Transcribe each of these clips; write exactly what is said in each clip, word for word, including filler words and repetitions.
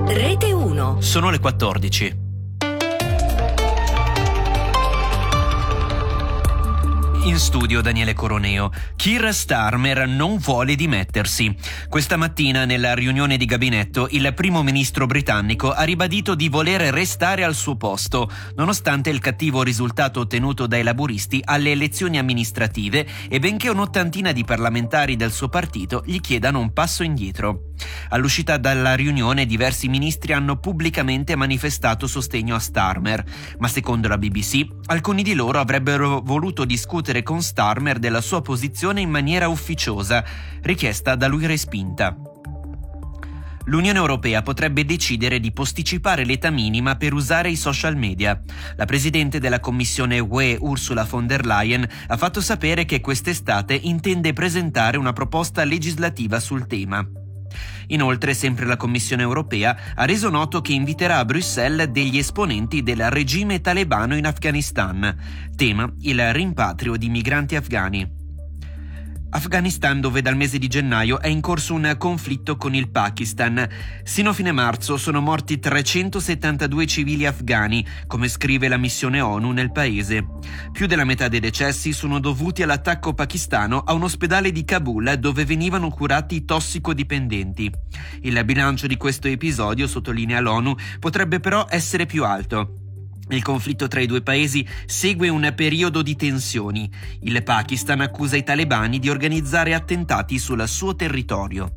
Rete uno. Sono le quattordici. In studio Daniele Coroneo. Keir Starmer non vuole dimettersi. Questa mattina nella riunione di gabinetto il primo ministro britannico ha ribadito di voler restare al suo posto, nonostante il cattivo risultato ottenuto dai laburisti alle elezioni amministrative e benché un'ottantina di parlamentari del suo partito gli chiedano un passo indietro. All'uscita dalla riunione diversi ministri hanno pubblicamente manifestato sostegno a Starmer, ma secondo la B B C alcuni di loro avrebbero voluto discutere con Starmer della sua posizione in maniera ufficiosa, richiesta da lui respinta. L'Unione Europea potrebbe decidere di posticipare l'età minima per usare i social media. La presidente della Commissione U E Ursula von der Leyen ha fatto sapere che quest'estate intende presentare una proposta legislativa sul tema. Inoltre, sempre la Commissione europea ha reso noto che inviterà a Bruxelles degli esponenti del regime talebano in Afghanistan. Tema: il rimpatrio di migranti afghani. Afghanistan, dove dal mese di gennaio è in corso un conflitto con il Pakistan. Sino a fine marzo sono morti trecentosettantadue civili afghani, come scrive la missione ONU nel paese. Più della metà dei decessi sono dovuti all'attacco pakistano a un ospedale di Kabul dove venivano curati i tossicodipendenti. Il bilancio di questo episodio, sottolinea l'ONU, potrebbe però essere più alto. Il conflitto tra i due paesi segue un periodo di tensioni. Il Pakistan accusa i talebani di organizzare attentati sul suo territorio.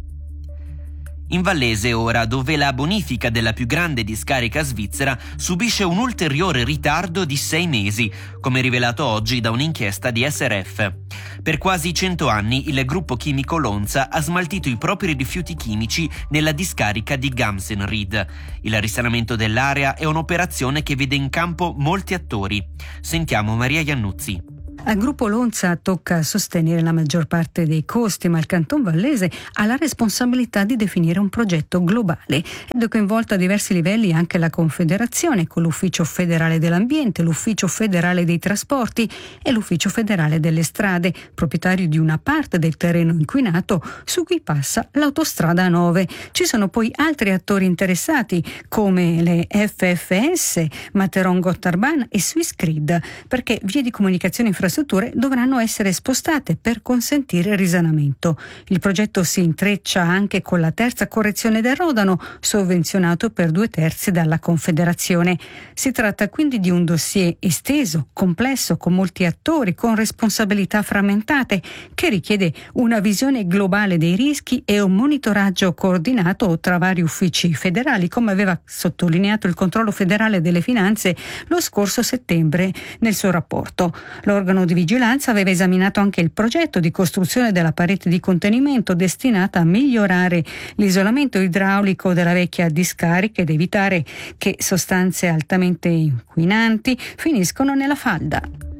In Vallese ora, dove la bonifica della più grande discarica svizzera subisce un ulteriore ritardo di sei mesi, come rivelato oggi da un'inchiesta di S R F. Per quasi cento anni il gruppo chimico Lonza ha smaltito i propri rifiuti chimici nella discarica di Gamsenried. Il risanamento dell'area è un'operazione che vede in campo molti attori. Sentiamo Maria Iannuzzi. Al gruppo Lonza tocca sostenere la maggior parte dei costi, ma il Canton Vallese ha la responsabilità di definire un progetto globale ed è coinvolto a diversi livelli anche la Confederazione, con l'Ufficio Federale dell'Ambiente, l'Ufficio Federale dei Trasporti e l'Ufficio Federale delle Strade, proprietario di una parte del terreno inquinato su cui passa l'autostrada A nove. Ci sono poi altri attori interessati come le F F S, Materon Gotthardbahn e Swissgrid, perché vie di comunicazione infrastrutturali dovranno essere spostate per consentire il risanamento. Il progetto si intreccia anche con la terza correzione del Rodano, sovvenzionato per due terzi dalla Confederazione. Si tratta quindi di un dossier esteso, complesso, con molti attori, con responsabilità frammentate, che richiede una visione globale dei rischi e un monitoraggio coordinato tra vari uffici federali, come aveva sottolineato il Controllo Federale delle Finanze lo scorso settembre nel suo rapporto. L'organo di vigilanza aveva esaminato anche il progetto di costruzione della parete di contenimento destinata a migliorare l'isolamento idraulico della vecchia discarica ed evitare che sostanze altamente inquinanti finiscono nella falda.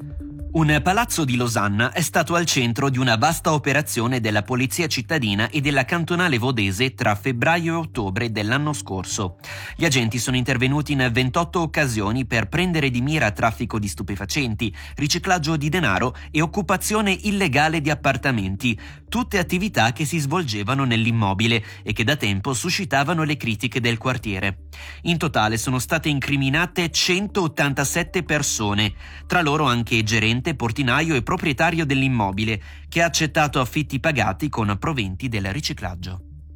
Un palazzo di Losanna è stato al centro di una vasta operazione della Polizia cittadina e della cantonale vodese tra febbraio e ottobre dell'anno scorso. Gli agenti sono intervenuti in ventotto occasioni per prendere di mira traffico di stupefacenti, riciclaggio di denaro e occupazione illegale di appartamenti, tutte attività che si svolgevano nell'immobile e che da tempo suscitavano le critiche del quartiere. In totale sono state incriminate centottantasette persone, tra loro anche gerenti, portinaio e proprietario dell'immobile, che ha accettato affitti pagati con proventi del riciclaggio.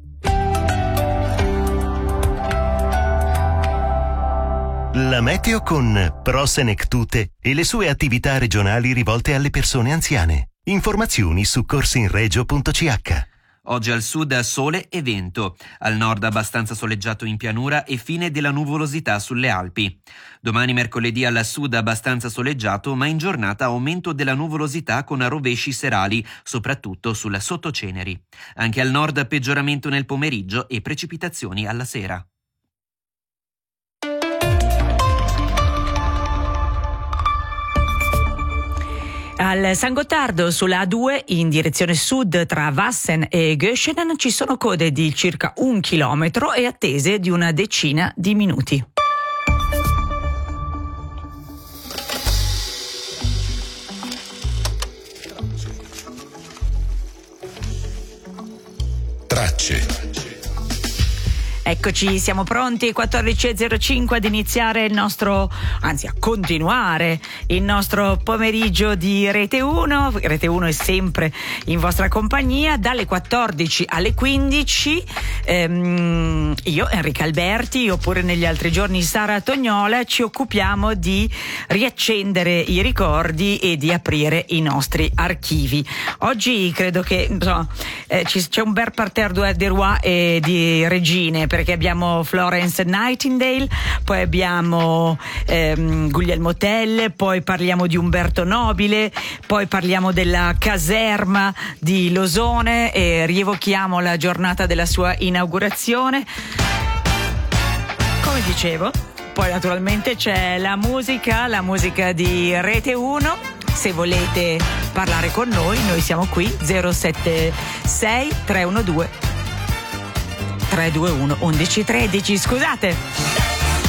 La meteo con Pro Senectute e le sue attività regionali rivolte alle persone anziane. Informazioni su corsinregio punto c h. Oggi al sud sole e vento, al nord abbastanza soleggiato in pianura e fine della nuvolosità sulle Alpi. Domani mercoledì al sud abbastanza soleggiato, ma in giornata aumento della nuvolosità con rovesci serali, soprattutto sulle sottoceneri. Anche al nord peggioramento nel pomeriggio e precipitazioni alla sera. Al San Gottardo sulla A due in direzione sud tra Vassen e Göschenen ci sono code di circa un chilometro e attese di una decina di minuti. Tracce. Eccoci, siamo pronti, quattordici e zero cinque, ad iniziare il nostro, anzi a continuare il nostro pomeriggio di Rete uno. Rete uno è sempre in vostra compagnia dalle quattordici alle quindici. Ehm, io, Enrica Alberti, oppure negli altri giorni Sara Tognola, ci occupiamo di riaccendere i ricordi e di aprire i nostri archivi. Oggi credo che insomma, eh, ci, c'è un bel parterre di roi e di regine, perché abbiamo Florence Nightingale, poi abbiamo ehm, Guglielmo Tell, poi parliamo di Umberto Nobile, poi parliamo della caserma di Losone e rievochiamo la giornata della sua inaugurazione. Come dicevo, poi naturalmente c'è la musica, la musica di Rete uno. Se volete parlare con noi, noi siamo qui, zero sette sei tre uno due tre due uno uno uno uno tre, scusate.